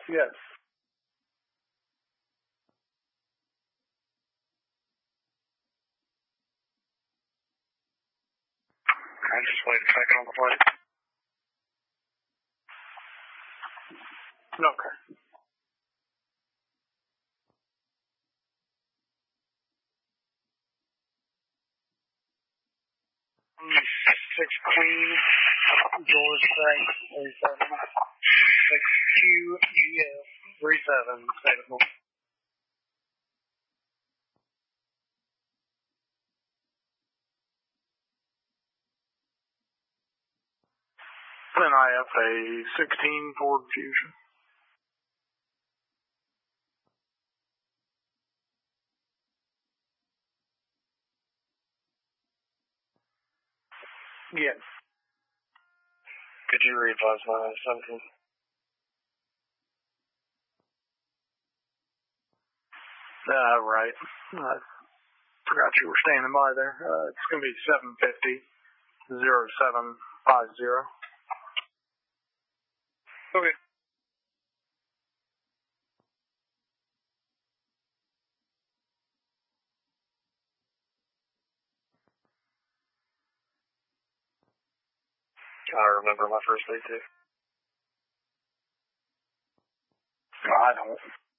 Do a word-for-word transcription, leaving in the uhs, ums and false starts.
yes. I just wait a second on the plate. Okay. Six Queen, George Frank, three seven. Six Q G F, three seven, state of North. Then I have a sixteen Ford Fusion. Yes. Could you revise my seventeen? Uh, right. I forgot you were standing by there. Uh, it's going to be seven fifty, zero seven five zero. Okay. I remember my first day too. I don't.